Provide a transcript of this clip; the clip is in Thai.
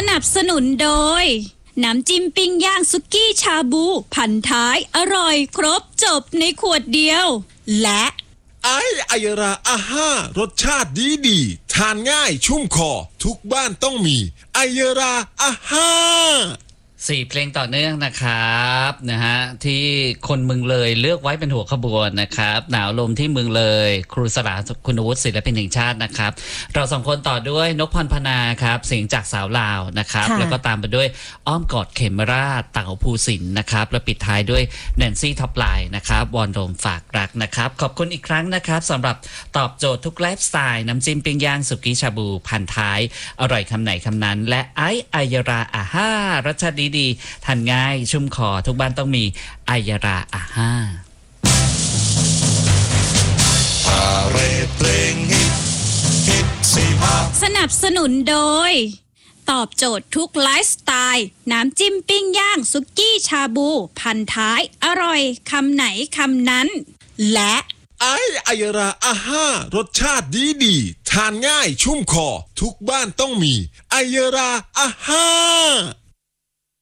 นับสนุนโดยน้ำจิ้มปิ้งย่างสุกี้ชาบูพันท้ายอร่อยครบจบในขวดเดียวและไอยราอาห้ารสชาติดีทานง่ายชุ่มคอทุกบ้านต้องมีไอยราอาห้า 4 เพลงต่อเนื่องนะครับนะฮะที่คนเมืองเลยเลือกไว้เป็นหัวขบวนนะครับหนาวลมที่เมืองเลยครูสลาคุณวุฒิศิลปินแห่งชาตินะครับเรา2 คนต่อด้วยนพพรพนาครับเสียงจากสาวลาวนะครับแล้วก็ตามไปด้วยอ้อมกอดเขมราชเต๋าภูสินทร์นะครับและปิดท้ายด้วยแนนซี่ท็อปไลน์นะครับวอนโดมฝากรักนะครับขอบคุณอีกครั้งนะครับสำหรับตอบโจทย์ทุกไลฟ์สไตล์น้ำจิ้มปิ้งย่างสุกี้ชาบูพันท้ายอร่อยคำไหนคำนั้นและไอยราอาห้ารสชาติดีทานง่ายชุ่มคอทุกบ้านต้องมีไอยราอาห้าสนับสนุนโดยตอบโจทย์ทุกไลฟ์สไตล์น้ำจิ้มปิ้งย่างสุกี้ชาบูพันท้ายอร่อยคำไหนคำนั้นและไอยราอาห้ารสชาติดีทานง่ายชุ่มคอทุกบ้านต้องมีไอยราอาห้า